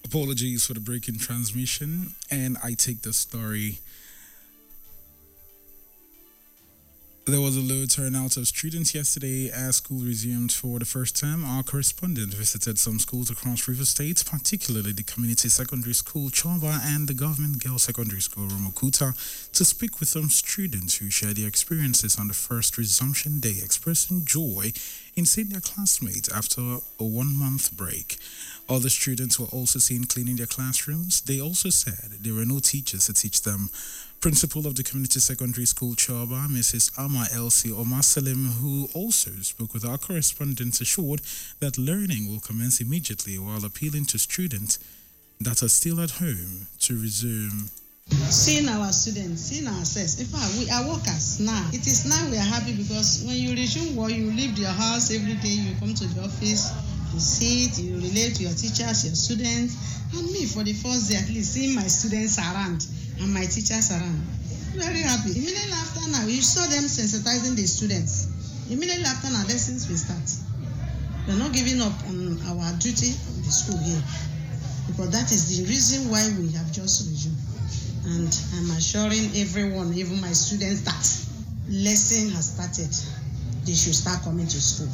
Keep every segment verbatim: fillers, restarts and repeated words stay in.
Apologies for the break in transmission, and I take the story. There was a low turnout of students yesterday as school resumed for the first time. Our correspondent visited some schools across River State, particularly the community secondary school Choba and the government girls secondary school Romokuta, to speak with some students who shared their experiences on the first resumption day, expressing joy in seeing their classmates after a one-month break. Other students were also seen cleaning their classrooms. They also said there were no teachers to teach them. Principal of the community secondary school Choba, Missus Ama Elsie Omasalim, who also spoke with our correspondents, assured that learning will commence immediately while appealing to students that are still at home to resume. Seeing our students, seeing ourselves, in fact, we are workers now. It is now we are happy because when you resume work, you leave your house every day, you come to the office, you sit, you relate to your teachers, your students, and me for the first day at least seeing my students around and my teachers around. Very happy. Immediately after now, you saw them sensitizing the students. Immediately after now, lessons will start. We're not giving up on our duty in the school here because that is the reason why we have just resumed. And I'm assuring everyone, even my students, that lesson has started. They should start coming to school.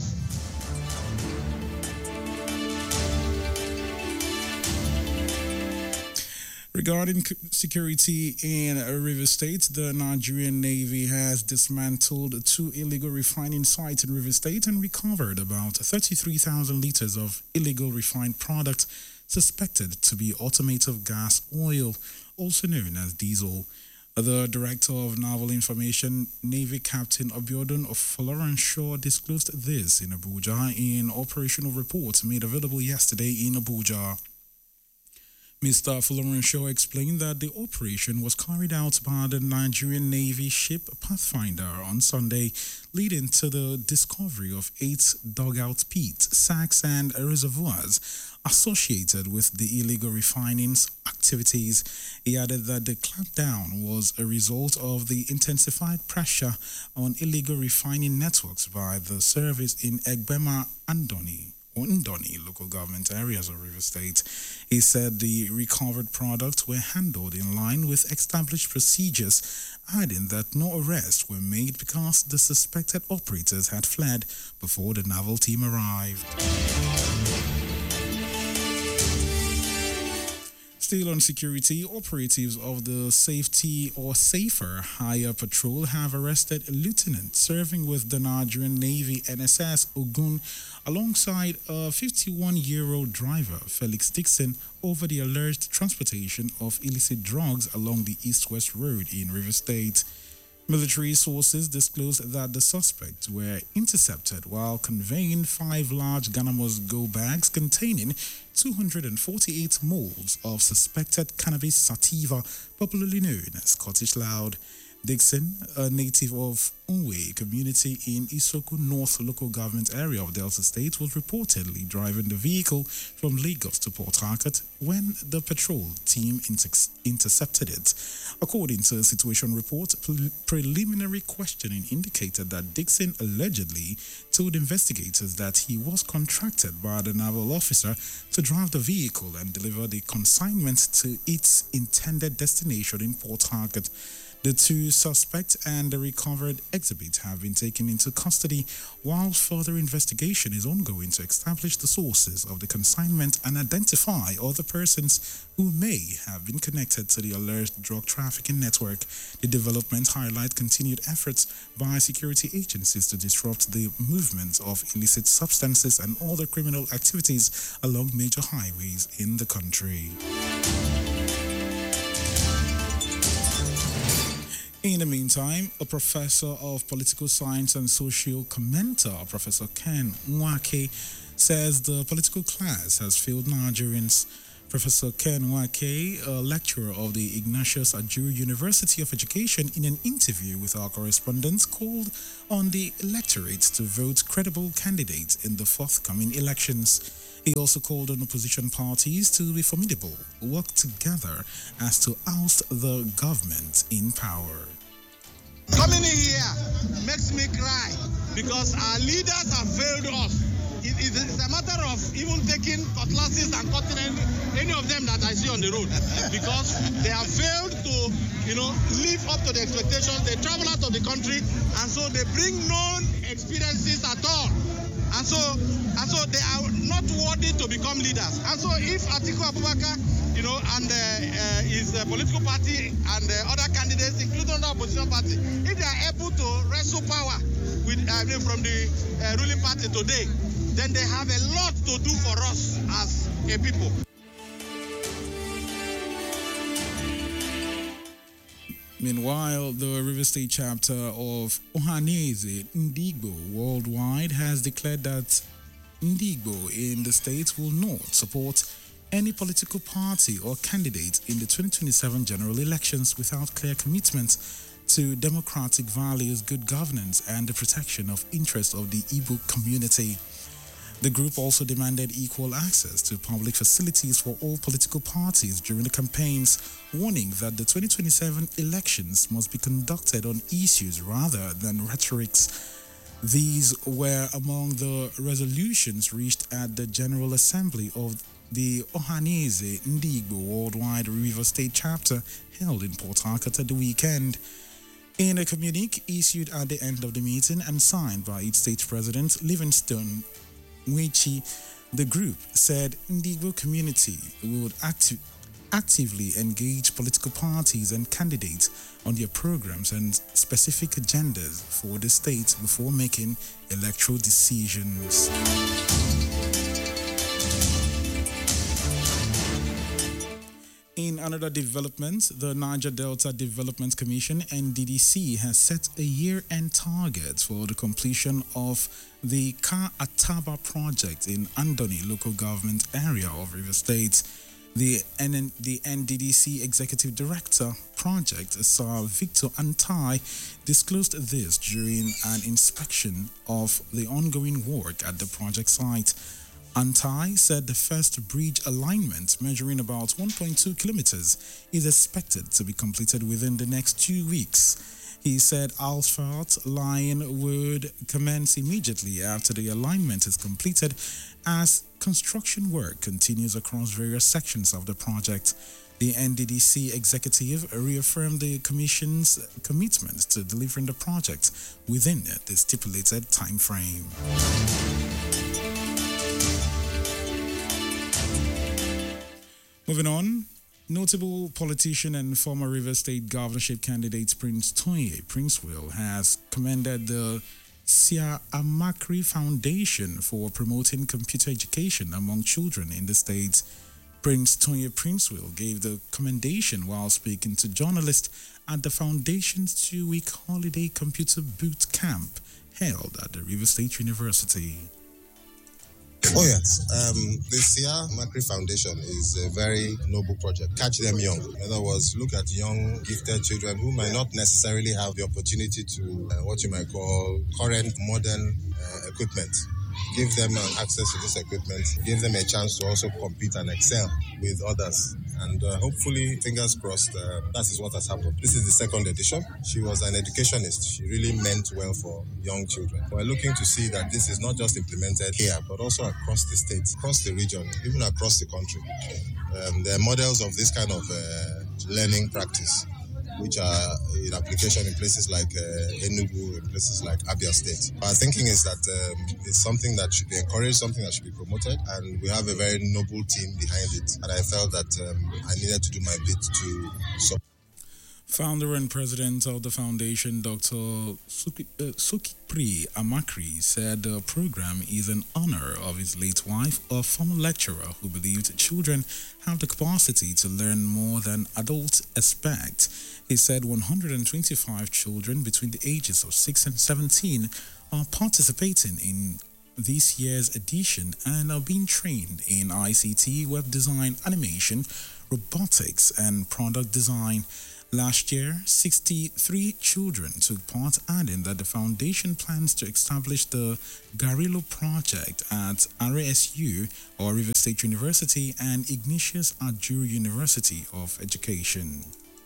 Regarding security in River State, the Nigerian Navy has dismantled two illegal refining sites in River State and recovered about thirty-three thousand liters of illegal refined product suspected to be automotive gas oil, also known as diesel. The Director of Naval Information, Navy Captain Abiodun Folorunsho, disclosed this in Abuja in operational reports made available yesterday in Abuja. Mister Folorunsho explained that the operation was carried out by the Nigerian Navy ship Pathfinder on Sunday, leading to the discovery of eight dugout pits, sacks, and reservoirs associated with the illegal refining activities. He added that the clampdown was a result of the intensified pressure on illegal refining networks by the service in Egbema Andoni, or Ndoni local government areas of River State. He said the recovered products were handled in line with established procedures, adding that no arrests were made because the suspected operators had fled before the naval team arrived. Still on security, operatives of the Safety or Safer Higher Patrol have arrested a lieutenant serving with the Nigerian Navy N S S Ogun alongside a fifty-one-year-old driver, Felix Dixon, over the alleged transportation of illicit drugs along the East-West Road in River State. Military sources disclosed that the suspects were intercepted while conveying five large Ganamos Go bags containing two hundred forty-eight molds of suspected cannabis sativa, popularly known as Scottish Loud. Dixon, a native of Unwe community in Isoku North local government area of Delta State, was reportedly driving the vehicle from Lagos to Port Harcourt when the patrol team inter- intercepted it. According to a situation report, pre- preliminary questioning indicated that Dixon allegedly told investigators that he was contracted by the naval officer to drive the vehicle and deliver the consignment to its intended destination in Port Harcourt. The two suspects and the recovered exhibit have been taken into custody while further investigation is ongoing to establish the sources of the consignment and identify other persons who may have been connected to the alleged drug trafficking network. The development highlight continued efforts by security agencies to disrupt the movement of illicit substances and other criminal activities along major highways in the country. In the meantime, a professor of political science and social commentator, Professor Ken Nwake, says the political class has failed Nigerians. Professor Ken Nwake, a lecturer of the Ignatius Ajuru University of Education, in an interview with our correspondents, called on the electorate to vote credible candidates in the forthcoming elections. He also called on opposition parties to be formidable, work together as to oust the government in power. Coming in here makes me cry because our leaders have failed us. If it, it's a matter of even taking cutlasses and cutting any, any of them that I see on the road because they have failed to, you know, live up to the expectations. They travel out of the country and so they bring no experiences at all. And so, and so they are not worthy to become leaders. And so if Atiku Abubakar, you know, and uh, uh, his uh, political party and uh, other candidates, including the opposition party, if they are able to wrestle power with uh, from the uh, ruling party today, then they have a lot to do for us as a people. Meanwhile, the River State chapter of Ohanaeze Ndigbo Worldwide has declared that Ndigbo in the state will not support any political party or candidate in the twenty twenty-seven general elections without clear commitment to democratic values, good governance, and the protection of interests of the Igbo community. The group also demanded equal access to public facilities for all political parties during the campaigns, warning that the twenty twenty-seven elections must be conducted on issues rather than rhetorics. These were among the resolutions reached at the General Assembly of the Ohanaeze Ndigbo Worldwide River State chapter held in Port Harcourt at the weekend. In a communique issued at the end of the meeting and signed by its state president, Livingstone Mwichi, the group said Ndigbo community would acti- actively engage political parties and candidates on their programs and specific agendas for the state before making electoral decisions. In another development, the Niger Delta Development Commission N D D C has set a year-end target for the completion of the Ka Ataba project in Andoni local government area of River State. The, N- the N D D C Executive Director Project, Sir Victor Antai, disclosed this during an inspection of the ongoing work at the project site. Antai said the first bridge alignment, measuring about one point two kilometers, is expected to be completed within the next two weeks. He said asphalt line would commence immediately after the alignment is completed as construction work continues across various sections of the project. The N D D C executive reaffirmed the Commission's commitment to delivering the project within the stipulated time frame. Moving on, notable politician and former River State governorship candidate Prince Toye Princewill has commended the Sia Amakri Foundation for promoting computer education among children in the state. Prince Toye Princewill gave the commendation while speaking to journalists at the foundation's two-week holiday computer boot camp held at the River State University. Oh yes, um, the Sia Macri Foundation is a very noble project. Catch them young. In other words, look at young, gifted children who might not necessarily have the opportunity to uh, what you might call current modern uh, equipment. Give them uh, access to this equipment. Give them a chance to also compete and excel with others. And uh, hopefully, fingers crossed, uh, that is what has happened. This is the second edition. She was an educationist. She really meant well for young children. We're looking to see that this is not just implemented here, but also across the states, across the region, even across the country. Um, there are models of this kind of uh, learning practice, which are in application in places like uh, Enugu, in places like Abia State. Our thinking is that um, it's something that should be encouraged, something that should be promoted, and we have a very noble team behind it. And I felt that um, I needed to do my bit to support. Founder and president of the foundation, Doctor Suki, uh, Sukipri Amakri, said the program is in honor of his late wife, a former lecturer who believed children have the capacity to learn more than adults expect. He said one hundred twenty-five children between the ages of six and seventeen are participating in this year's edition and are being trained in I C T, web design, animation, robotics, and product design. Last year, sixty-three children took part, adding that the foundation plans to establish the Garillo project at R A S U, or River State University, and Ignatius Ajuru University of Education.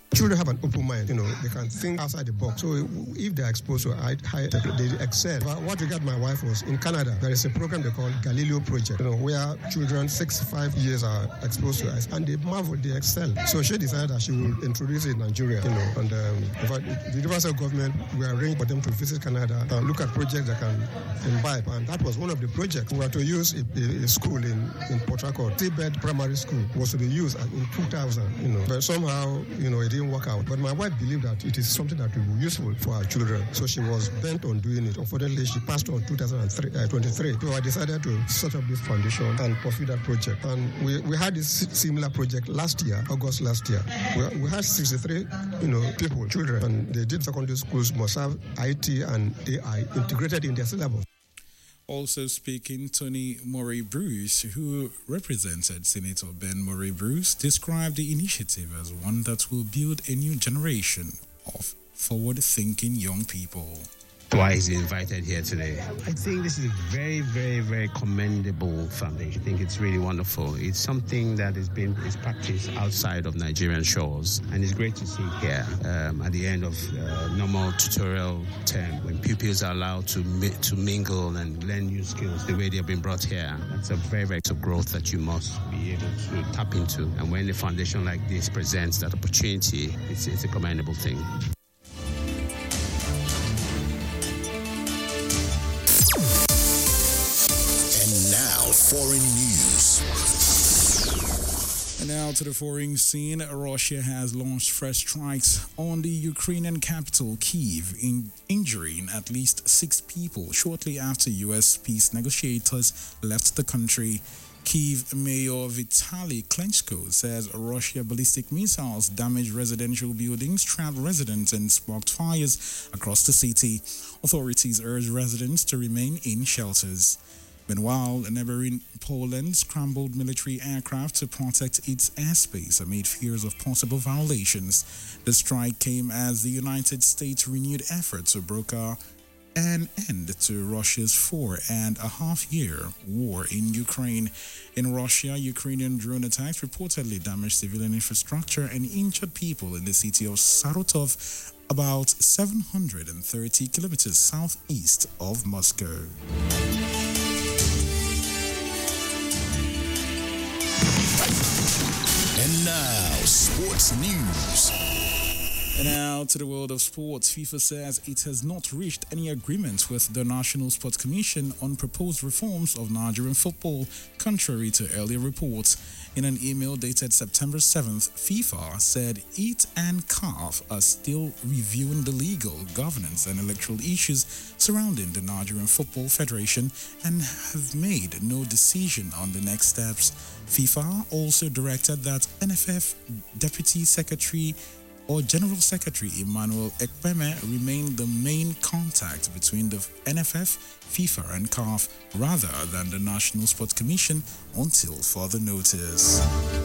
Children have an open mind, you know, they can think outside the box. So if they're exposed to high, high they excel. But what regard my wife was in Canada, there is a program they call Galileo Project, you know, where children six to five years are exposed to it, and they marvel, they excel. So she decided that she will introduce it in Nigeria, you know, and um, in fact, the universal government will arrange for them to visit Canada and look at projects that can imbibe, and that was one of the projects. We were to use a, a, a school in, in Port Harcourt. Seabed Primary School was to be used in two thousand, you know, but somehow, you know, it didn't work out. But my wife believed that it is something that will be useful for our children, so she was bent on doing it. Unfortunately, she passed on two thousand twenty-three, so I decided to set up this foundation and pursue that project. And we, we had this similar project last year, August last year. We, we had sixty-three, you know, people, children, and they did secondary schools must have I T and A I integrated in their syllabus. Also speaking, Tony Murray Bruce, who represented Senator Ben Murray Bruce, described the initiative as one that will build a new generation of forward-thinking young people. Why is he invited here today? I think this is a very, very, very commendable foundation. I think it's really wonderful. It's something that has been is practiced outside of Nigerian shores, and it's great to see here um, at the end of uh, normal tutorial term when pupils are allowed to mi- to mingle and learn new skills the way they have been brought here. That's a very, very of growth that you must be able to tap into. And when a foundation like this presents that opportunity, it's, it's a commendable thing. Foreign news. And now to the foreign scene. Russia has launched fresh strikes on the Ukrainian capital, Kyiv, in injuring at least six people shortly after U S peace negotiators left the country. Kyiv Mayor Vitaly Klitschko says Russian ballistic missiles damaged residential buildings, trapped residents, and sparked fires across the city. Authorities urge residents to remain in shelters. Meanwhile, neighboring Poland scrambled military aircraft to protect its airspace amid fears of possible violations. The strike came as the United States renewed efforts to broker an end to Russia's four and a half year war in Ukraine. In Russia, Ukrainian drone attacks reportedly damaged civilian infrastructure and injured people in the city of Saratov, about seven hundred thirty kilometers southeast of Moscow. And now, sports news. And now to the world of sports. FIFA says it has not reached any agreement with the National Sports Commission on proposed reforms of Nigerian football, contrary to earlier reports. In an email dated September seventh, FIFA said it and C A F are still reviewing the legal, governance and electoral issues surrounding the Nigerian Football Federation and have made no decision on the next steps. FIFA also directed that N F F Deputy Secretary or General Secretary Emmanuel Ekpeme remain the main contact between the N F F, FIFA and C A F rather than the National Sports Commission until further notice.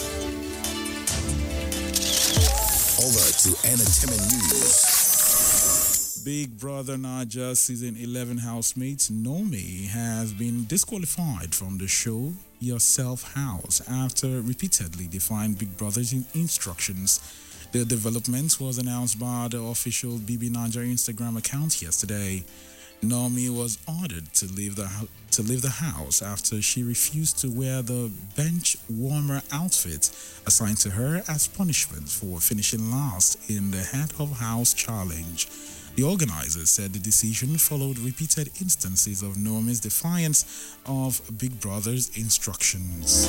Over to entertainment news. Big Brother Naija Season eleven housemate Nomi has been disqualified from the show Yourself House after repeatedly defying Big Brother's instructions. The development was announced by the official B B Naija Instagram account yesterday. Nomi was ordered to leave the to leave the house after she refused to wear the bench warmer outfit assigned to her as punishment for finishing last in the Head of House challenge. The organizers said the decision followed repeated instances of Nomi's defiance of Big Brother's instructions.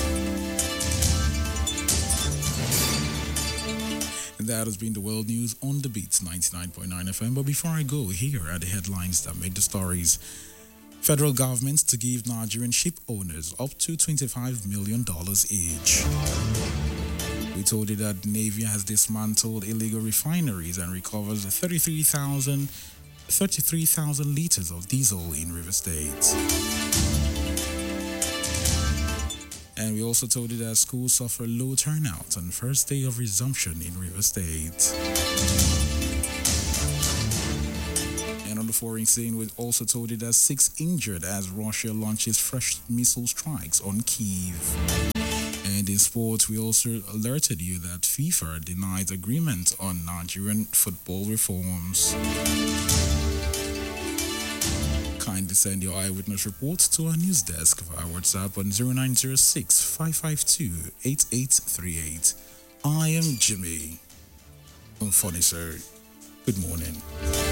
And that has been the world news on the Beats ninety-nine point nine F M. But before I go, here are the headlines that made the stories. Federal government to give Nigerian ship owners up to twenty-five million dollars each. We told you that Navy has dismantled illegal refineries and recovers thirty-three thousand liters of diesel in River State. And we also told you that schools suffer low turnout on first day of resumption in River State. And on the foreign scene, we also told you that six injured as Russia launches fresh missile strikes on Kyiv. And In sport, we also alerted you that FIFA denied agreement on Nigerian football reforms. Kindly send your eyewitness report to our news desk via WhatsApp on zero nine zero six, five five two, eight eight three eight. I am Jimmy Unfonisor. Good morning.